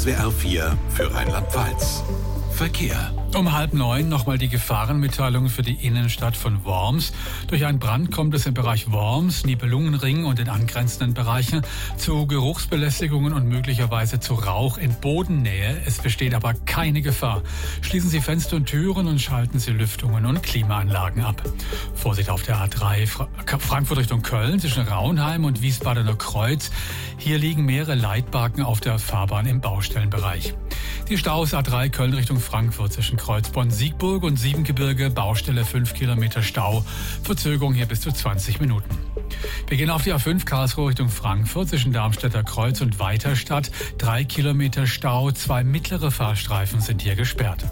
SWR 4 für Rheinland-Pfalz. Verkehr. Um 8:30 nochmal die Gefahrenmitteilung für die Innenstadt von Worms. Durch einen Brand kommt es im Bereich Worms, Nibelungenring und den angrenzenden Bereichen zu Geruchsbelästigungen und möglicherweise zu Rauch in Bodennähe. Es besteht aber keine Gefahr. Schließen Sie Fenster und Türen und schalten Sie Lüftungen und Klimaanlagen ab. Vorsicht auf der A3 Frankfurt Richtung Köln zwischen Raunheim und Wiesbadener Kreuz. Hier liegen mehrere Leitbalken auf der Fahrbahn im Baustellenbereich. Die Staus A3 Köln Richtung Frankfurt zwischen Kreuzborn-Siegburg und Siebengebirge, Baustelle 5 Kilometer Stau, Verzögerung hier bis zu 20 Minuten. Wir gehen auf die A5 Karlsruhe Richtung Frankfurt zwischen Darmstädter Kreuz und Weiterstadt, 3 Kilometer Stau, 2 mittlere Fahrstreifen sind hier gesperrt.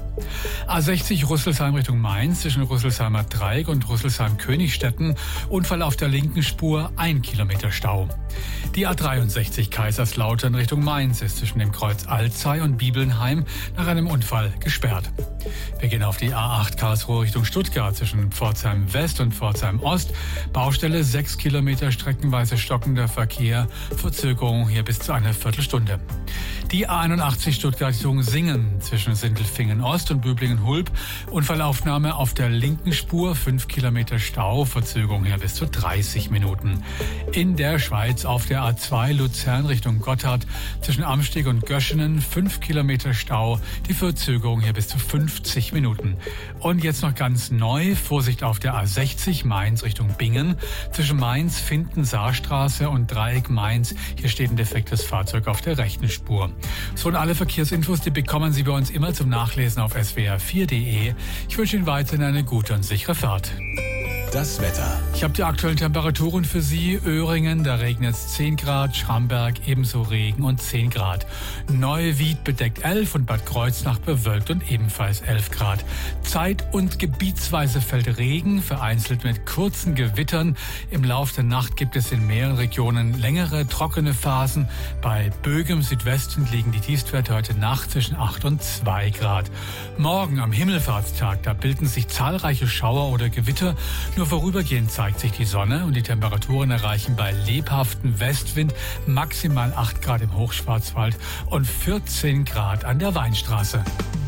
A60 Rüsselsheim Richtung Mainz zwischen Rüsselsheimer Dreieck und Rüsselsheim-Königstetten, Unfall auf der linken Spur, 1 Kilometer Stau. Die A63 Kaiserslautern Richtung Mainz ist zwischen dem Kreuz Alzey und Bibelnheim nach einem Unfall gesperrt. Wir gehen auf die A8 Karlsruhe Richtung Stuttgart zwischen Pforzheim West und Pforzheim Ost, Baustelle 6 Kilometer streckenweise stockender Verkehr, Verzögerung hier bis zu einer Viertelstunde. Die A81 Stuttgart Richtung Singen zwischen Sindelfingen Ost und Böblingen-Hulb, Unfallaufnahme auf der linken Spur, 5 Kilometer Stau, Verzögerung hier bis zu 30 Minuten. In der Schweiz auf der A2 Luzern Richtung Gotthard zwischen Amsteg und Göschenen, 5 Kilometer Stau, die Verzögerung hier bis zu 50 Minuten. Und jetzt noch ganz neu, Vorsicht auf der A60 Mainz Richtung Bingen zwischen Mainz, Finden-Saarstraße und Dreieck Mainz. Hier steht ein defektes Fahrzeug auf der rechten Spur. So, und alle Verkehrsinfos, die bekommen Sie bei uns immer zum Nachlesen auf swr4.de. Ich wünsche Ihnen weiterhin eine gute und sichere Fahrt. Das Wetter. Ich habe die aktuellen Temperaturen für Sie. Öhringen, da regnet es 10 Grad, Schramberg ebenso Regen und 10 Grad. Neuwied bedeckt 11 und Bad Kreuznach bewölkt und ebenfalls 11 Grad. Zeit- und gebietsweise fällt Regen, vereinzelt mit kurzen Gewittern. Im Laufe der Nacht gibt es in mehreren Regionen längere, trockene Phasen. Bei Bögem Südwesten liegen die Tiefstwerte heute Nacht zwischen 8 und 2 Grad. Morgen am Himmelfahrtstag, da bilden sich zahlreiche Schauer oder Gewitter. Nur vorübergehend zeigt sich die Sonne und die Temperaturen erreichen bei lebhaftem Westwind maximal 8 Grad im Hochschwarzwald und 14 Grad an der Weinstraße.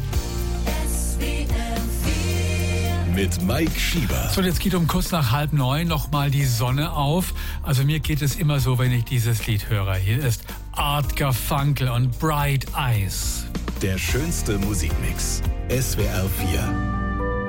Mit Mike Schieber. So, jetzt geht um kurz nach 8:30 nochmal die Sonne auf. Also mir geht es immer so, wenn ich dieses Lied höre. Hier ist Art Garfunkel und Bright Eyes. Der schönste Musikmix. SWR 4.